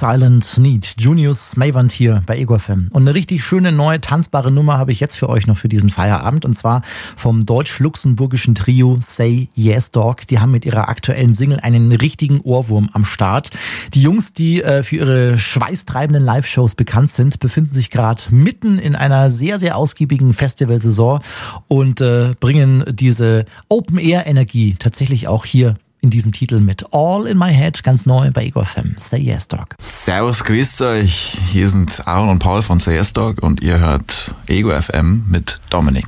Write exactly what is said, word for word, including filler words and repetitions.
Silent Need. Junius Mavant hier bei Ego F M. Und eine richtig schöne neue tanzbare Nummer habe ich jetzt für euch noch für diesen Feierabend. Und zwar vom deutsch-luxemburgischen Trio Say Yes Dog. Die haben mit ihrer aktuellen Single einen richtigen Ohrwurm am Start. Die Jungs, die äh, für ihre schweißtreibenden Live-Shows bekannt sind, befinden sich gerade mitten in einer sehr, sehr ausgiebigen Festivalsaison und äh, bringen diese Open-Air-Energie tatsächlich auch hier in diesem Titel mit. All in my head, ganz neu bei Ego F M. Say Yes Dog. Servus, grüßt euch. Hier sind Aaron und Paul von Say Yes Dog und ihr hört Ego F M mit Dominik.